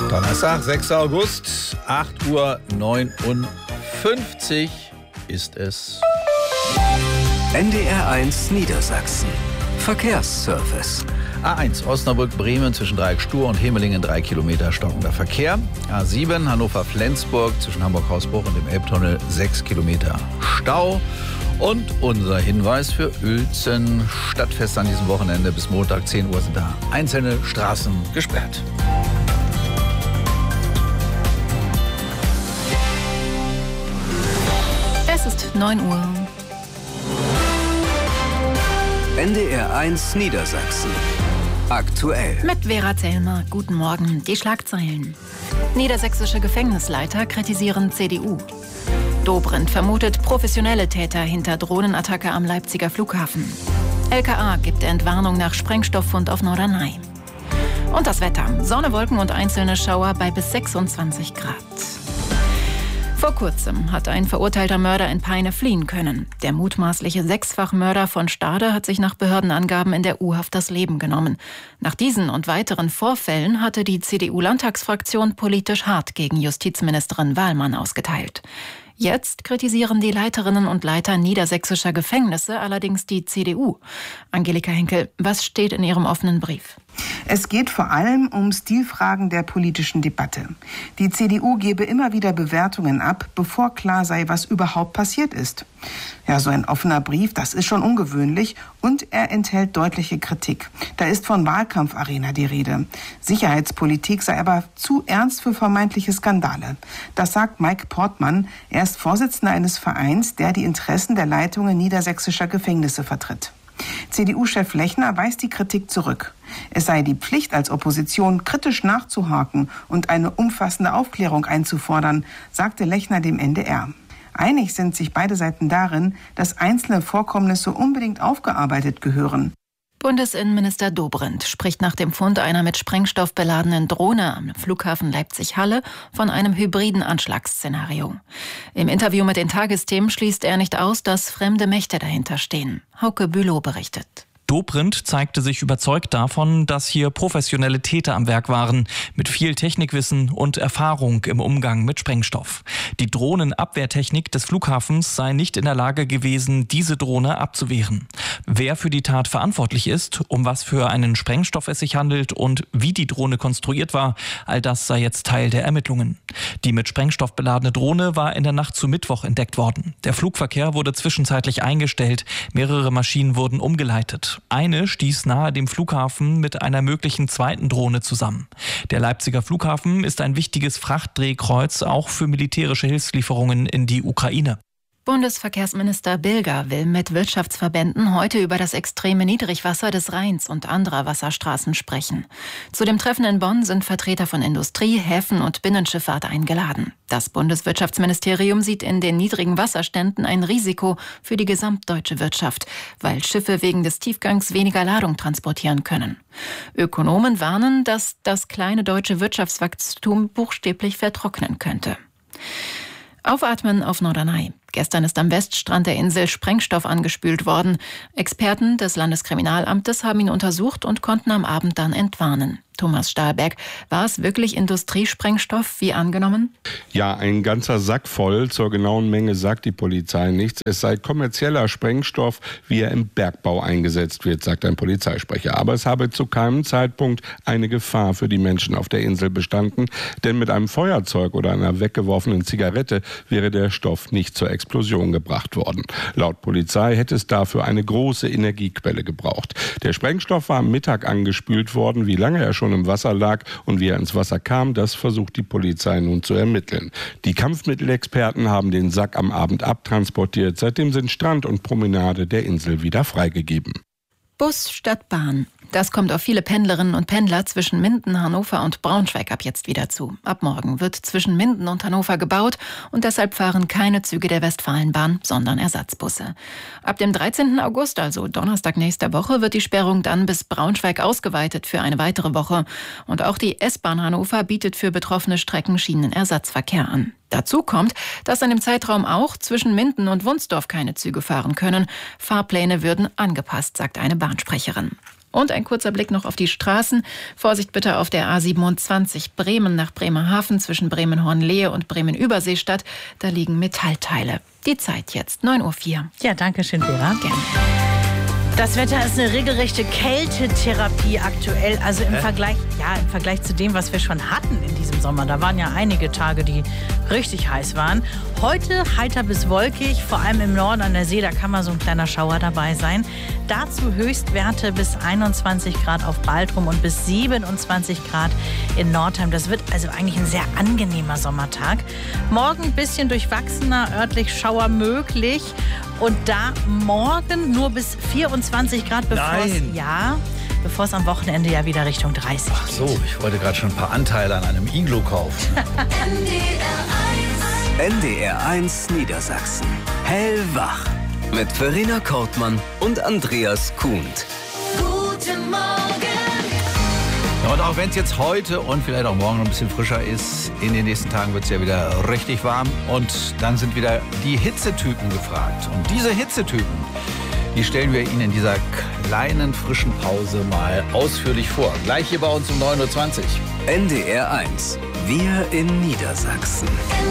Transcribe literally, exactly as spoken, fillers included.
Donnerstag, sechster August, acht Uhr neunundfünfzig ist es. N D R eins Niedersachsen. Verkehrsservice. A eins Osnabrück-Bremen zwischen Dreieck-Stur und Hemelingen drei Kilometer stockender Verkehr. A sieben Hannover-Flensburg zwischen Hamburg-Hausbruch und dem Elbtunnel sechs Kilometer Stau. Und unser Hinweis für Uelzen: Stadtfest an diesem Wochenende. Bis Montag zehn Uhr sind da einzelne Straßen gesperrt. Es ist neun Uhr. N D R eins Niedersachsen. Aktuell. Mit Vera Zellmer. Guten Morgen. Die Schlagzeilen. Niedersächsische Gefängnisleiter kritisieren C D U. Dobrindt vermutet professionelle Täter hinter Drohnenattacke am Leipziger Flughafen. L K A gibt Entwarnung nach Sprengstofffund auf Norderney. Und das Wetter. Sonne, Wolken und einzelne Schauer bei bis sechsundzwanzig Grad. Vor kurzem hat ein verurteilter Mörder in Peine fliehen können. Der mutmaßliche Sechsfachmörder von Stade hat sich nach Behördenangaben in der U-Haft das Leben genommen. Nach diesen und weiteren Vorfällen hatte die C D U-Landtagsfraktion politisch hart gegen Justizministerin Wahlmann ausgeteilt. Jetzt kritisieren die Leiterinnen und Leiter niedersächsischer Gefängnisse allerdings die C D U. Angelika Henkel, was steht in Ihrem offenen Brief? Es geht vor allem um Stilfragen der politischen Debatte. Die C D U gebe immer wieder Bewertungen ab, bevor klar sei, was überhaupt passiert ist. Ja, so ein offener Brief, das ist schon ungewöhnlich und er enthält deutliche Kritik. Da ist von Wahlkampfarena die Rede. Sicherheitspolitik sei aber zu ernst für vermeintliche Skandale. Das sagt Mike Portmann. Er ist Vorsitzender eines Vereins, der die Interessen der Leitungen niedersächsischer Gefängnisse vertritt. C D U-Chef Lechner weist die Kritik zurück. Es sei die Pflicht als Opposition, kritisch nachzuhaken und eine umfassende Aufklärung einzufordern, sagte Lechner dem N D R. Einig sind sich beide Seiten darin, dass einzelne Vorkommnisse unbedingt aufgearbeitet gehören. Bundesinnenminister Dobrindt spricht nach dem Fund einer mit Sprengstoff beladenen Drohne am Flughafen Leipzig-Halle von einem hybriden Anschlagsszenario. Im Interview mit den Tagesthemen schließt er nicht aus, dass fremde Mächte dahinter stehen. Hauke Bülow berichtet. Dobrindt zeigte sich überzeugt davon, dass hier professionelle Täter am Werk waren, mit viel Technikwissen und Erfahrung im Umgang mit Sprengstoff. Die Drohnenabwehrtechnik des Flughafens sei nicht in der Lage gewesen, diese Drohne abzuwehren. Wer für die Tat verantwortlich ist, um was für einen Sprengstoff es sich handelt und wie die Drohne konstruiert war, all das sei jetzt Teil der Ermittlungen. Die mit Sprengstoff beladene Drohne war in der Nacht zu Mittwoch entdeckt worden. Der Flugverkehr wurde zwischenzeitlich eingestellt, mehrere Maschinen wurden umgeleitet. Eine stieß nahe dem Flughafen mit einer möglichen zweiten Drohne zusammen. Der Leipziger Flughafen ist ein wichtiges Frachtdrehkreuz auch für militärische Hilfslieferungen in die Ukraine. Bundesverkehrsminister Bilger will mit Wirtschaftsverbänden heute über das extreme Niedrigwasser des Rheins und anderer Wasserstraßen sprechen. Zu dem Treffen in Bonn sind Vertreter von Industrie, Häfen und Binnenschifffahrt eingeladen. Das Bundeswirtschaftsministerium sieht in den niedrigen Wasserständen ein Risiko für die gesamtdeutsche Wirtschaft, weil Schiffe wegen des Tiefgangs weniger Ladung transportieren können. Ökonomen warnen, dass das kleine deutsche Wirtschaftswachstum buchstäblich vertrocknen könnte. Aufatmen auf Norderney. Gestern ist am Weststrand der Insel Sprengstoff angespült worden. Experten des Landeskriminalamtes haben ihn untersucht und konnten am Abend dann entwarnen. Thomas Stahlberg, war es wirklich Industriesprengstoff, wie angenommen? Ja, ein ganzer Sack voll. Zur genauen Menge sagt die Polizei nichts. Es sei kommerzieller Sprengstoff, wie er im Bergbau eingesetzt wird, sagt ein Polizeisprecher. Aber es habe zu keinem Zeitpunkt eine Gefahr für die Menschen auf der Insel bestanden. Denn mit einem Feuerzeug oder einer weggeworfenen Zigarette wäre der Stoff nicht zur Explosion gebracht worden. Laut Polizei hätte es dafür eine große Energiequelle gebraucht. Der Sprengstoff war am Mittag angespült worden. Wie lange er schon im Wasser lag und wie er ins Wasser kam, das versucht die Polizei nun zu ermitteln. Die Kampfmittelexperten haben den Sack am Abend abtransportiert. Seitdem sind Strand und Promenade der Insel wieder freigegeben. Bus statt Bahn. Das kommt auf viele Pendlerinnen und Pendler zwischen Minden, Hannover und Braunschweig ab jetzt wieder zu. Ab morgen wird zwischen Minden und Hannover gebaut und deshalb fahren keine Züge der Westfalenbahn, sondern Ersatzbusse. Ab dem dreizehnten August, also Donnerstag nächster Woche, wird die Sperrung dann bis Braunschweig ausgeweitet für eine weitere Woche. Und auch die S-Bahn Hannover bietet für betroffene Strecken Schienenersatzverkehr an. Dazu kommt, dass in dem Zeitraum auch zwischen Minden und Wunsdorf keine Züge fahren können. Fahrpläne würden angepasst, sagt eine Bahnsprecherin. Und ein kurzer Blick noch auf die Straßen. Vorsicht bitte auf der A siebenundzwanzig Bremen nach Bremerhaven zwischen Bremen-Hornlehe und Bremen-Überseestadt. Da liegen Metallteile. Die Zeit jetzt, neun Uhr vier. Ja, danke schön, Vera. Gerne. Das Wetter ist eine regelrechte Kältetherapie aktuell. Also im Hä? Vergleich, ja, im Vergleich zu dem, was wir schon hatten in diesem Sommer. Da waren ja einige Tage, die richtig heiß waren. Heute heiter bis wolkig, vor allem im Norden an der See, da kann mal so ein kleiner Schauer dabei sein. Dazu Höchstwerte bis einundzwanzig Grad auf Baltrum und bis siebenundzwanzig Grad in Nordheim. Das wird also eigentlich ein sehr angenehmer Sommertag. Morgen ein bisschen durchwachsener, örtlich Schauer möglich. Und da morgen nur bis vierundzwanzig Grad, bevor es, ja, bevor es am Wochenende ja wieder Richtung dreißig Ach so, ich wollte gerade schon ein paar Anteile an einem Iglu kaufen. N D R eins Niedersachsen. Hellwach. Mit Verena Kortmann und Andreas Kuhnt. Guten Morgen. Ja, und auch wenn es jetzt heute und vielleicht auch morgen noch ein bisschen frischer ist, in den nächsten Tagen wird es ja wieder richtig warm. Und dann sind wieder die Hitzetypen gefragt. Und diese Hitzetypen, die stellen wir Ihnen in dieser kleinen, frischen Pause mal ausführlich vor. Gleich hier bei uns um neun Uhr zwanzig. N D R eins. Wir in Niedersachsen.